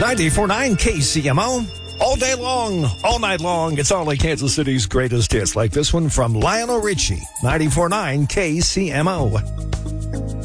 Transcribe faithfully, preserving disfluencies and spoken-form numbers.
ninety-four point nine K C M O. All day long, all night long, it's only Kansas City's greatest hits, like this one from Lionel Richie, ninety-four point nine K C M O.